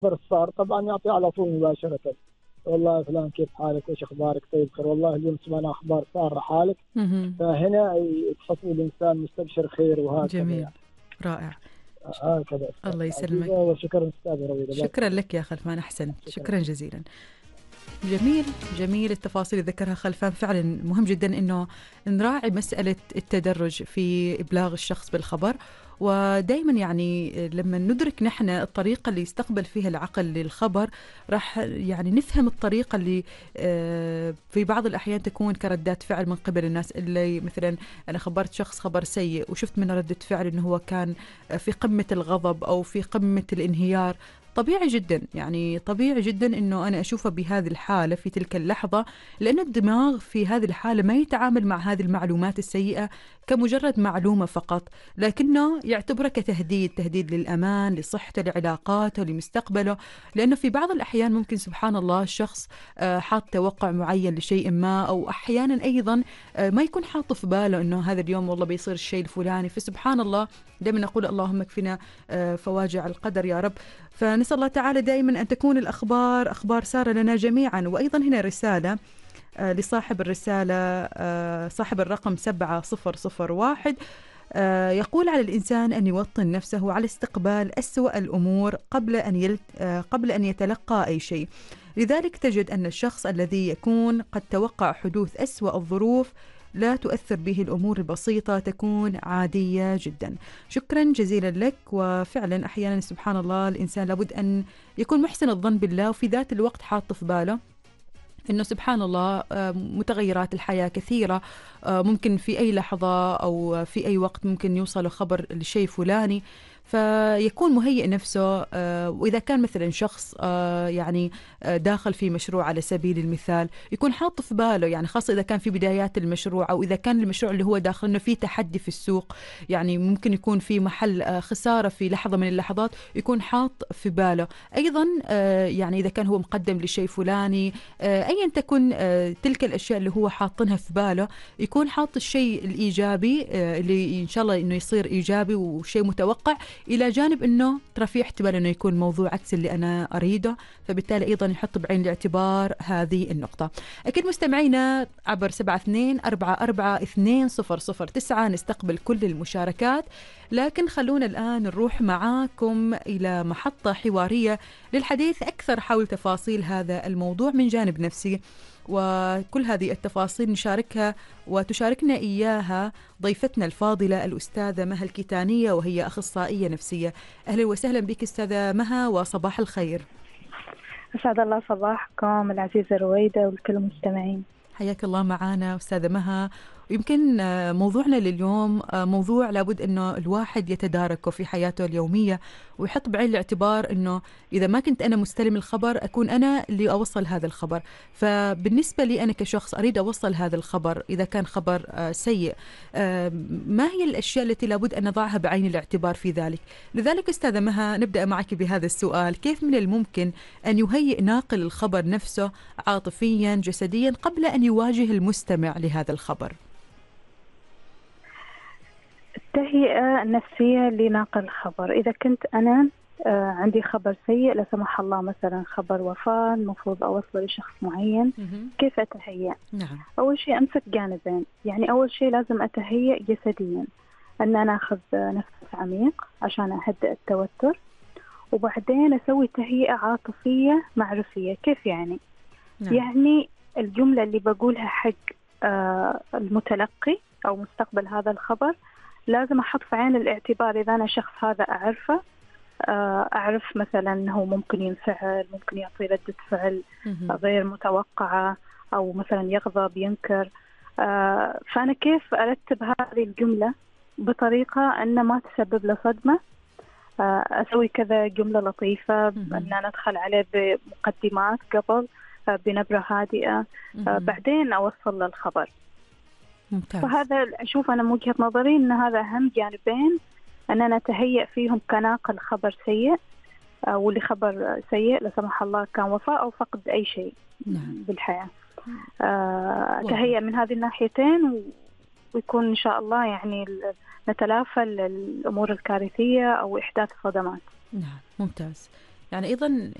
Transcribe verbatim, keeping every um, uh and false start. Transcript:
صار طبعا يعطي على طول مباشرة، والله فلان كيف حالك، ايش اخبارك، طيب خير، والله اليوم سمعنا اخبار ساره حالك. مهم. فهنا تحس الانسان مستبشر خير، وهكذا جميل، يعني. رائع. هكذا استاذ الله يسلمك. العزيزه، وشكرا استاذ رويده، بارك شكرا الله. لك يا خلفان، أحسنت، شكرا. شكرا جزيلا. جميل، جميل التفاصيل اللي ذكرها خلفان. فعلا مهم جدا انه نراعي مسألة التدرج في إبلاغ الشخص بالخبر، ودائما يعني لما ندرك نحن الطريقة اللي يستقبل فيها العقل للخبر، راح يعني نفهم الطريقة اللي في بعض الأحيان تكون كردات فعل من قبل الناس. اللي مثلا أنا خبرت شخص خبر سيء وشفت منه ردة فعل إنه هو كان في قمة الغضب أو في قمة الانهيار، طبيعي جدا، يعني طبيعي جدا انه انا اشوفه بهذه الحاله في تلك اللحظه، لان الدماغ في هذه الحاله ما يتعامل مع هذه المعلومات السيئه كمجرد معلومه فقط، لكنه يعتبره كتهديد، تهديد للامان، لصحته، لعلاقاته، لمستقبله. لانه في بعض الاحيان ممكن سبحان الله الشخص حاط توقع معين لشيء ما، او احيانا ايضا ما يكون حاط في باله انه هذا اليوم والله بيصير الشيء الفلاني. فسبحان الله دائما نقول اللهم اكفنا فواجع القدر يا رب. فنسأل الله تعالى دائما أن تكون الأخبار أخبار سارة لنا جميعا. وأيضا هنا رسالة لصاحب الرسالة، صاحب الرقم سبعة صفر صفر واحد، يقول على الإنسان أن يوطن نفسه على استقبال أسوأ الأمور قبل أن يلت قبل أن يتلقى أي شيء. لذلك تجد أن الشخص الذي يكون قد توقع حدوث أسوأ الظروف لا تؤثر به الأمور البسيطة، تكون عادية جدا. شكرا جزيلا لك. وفعلا أحيانا سبحان الله الإنسان لابد أن يكون محسن الظن بالله، وفي ذات الوقت حاط في باله إنه سبحان الله متغيرات الحياة كثيرة، ممكن في أي لحظة أو في أي وقت ممكن يوصل خبر لشيء فلاني، فيكون مهيئ نفسه. وإذا كان مثلا شخص يعني داخل في مشروع على سبيل المثال، يكون حاط في باله، يعني خاصة إذا كان في بدايات المشروع، أو إذا كان المشروع اللي هو داخل إنه في تحدي في السوق، يعني ممكن يكون في محل خسارة في لحظة من اللحظات، يكون حاط في باله. أيضا يعني إذا كان هو مقدم لشيء فلاني، أيا تكن تلك الأشياء اللي هو حاطنها في باله، يكون حاط الشيء الإيجابي اللي إن شاء الله إنه يصير إيجابي وشيء متوقع، إلى جانب إنه ترى في احتمال إنه يكون موضوع عكس اللي أنا أريده، فبالتالي أيضا يحط بعين الاعتبار هذه النقطة. أكيد مستمعينا عبر سبعة اثنين أربعة أربعة اثنين صفر صفر تسعة نستقبل كل المشاركات، لكن خلونا الآن نروح معاكم إلى محطة حوارية للحديث أكثر حول تفاصيل هذا الموضوع من جانب نفسي، وكل هذه التفاصيل نشاركها وتشاركنا إياها ضيفتنا الفاضلة الأستاذة مها الكتانية، وهي أخصائية نفسية. أهلا وسهلا بك أستاذة مها، وصباح الخير. أسعد الله صباحكم العزيزة رويدة والكل المستمعين. حياك الله معنا أستاذة مها. ويمكن موضوعنا لليوم موضوع لابد أنه الواحد يتداركه في حياته اليومية، ويحط بعين الاعتبار أنه إذا ما كنت أنا مستلم الخبر أكون أنا اللي أوصل هذا الخبر. فبالنسبة لي أنا كشخص أريد أوصل هذا الخبر، إذا كان خبر سيء، ما هي الأشياء التي لابد أن نضعها بعين الاعتبار في ذلك؟ لذلك أستاذة مها نبدأ معك بهذا السؤال: كيف من الممكن أن يهيئ ناقل الخبر نفسه عاطفيا جسديا قبل أن يواجه المستمع لهذا الخبر؟ التهيئة النفسية لناقل الخبر. إذا كنت أنا عندي خبر سيء لا سمح الله، مثلا خبر وفاة المفروض أوصله لشخص معين، كيف أتهيأ؟ نعم. أول شيء أمسك جانبين، يعني أول شيء لازم أتهيأ جسديا، أن أنا أخذ نفس عميق عشان أهدئ التوتر، وبعدين أسوي تهيئة عاطفية معرفية. كيف يعني؟ نعم. يعني الجملة اللي بقولها حق المتلقي أو مستقبل هذا الخبر لازم أحط في عين الاعتبار. إذا أنا شخص هذا أعرفه، أعرف مثلا أنه ممكن ينفعل، ممكن يعطي ردة فعل غير متوقعة، أو مثلا يغضب ينكر، فأنا كيف أرتب هذه الجملة بطريقة أن ما تسبب له صدمة؟ أسوي كذا جملة لطيفة، أن ندخل عليه بمقدمات قبل بنبرة هادئة، بعدين أوصل له الخبر. ممتاز. فهذا أشوف أنا من وجهة نظري أن هذا أهم جانبين أننا نتهيأ فيهم كناقل خبر سيء، واللي خبر سيء لا سمح الله كان وفاة أو فقد أي شيء نعم. بالحياة. أه تهيأ من هذه الناحيتين، ويكون إن شاء الله يعني نتلافى الأمور الكارثية أو إحداث صدمات. نعم. ممتاز. يعني أيضا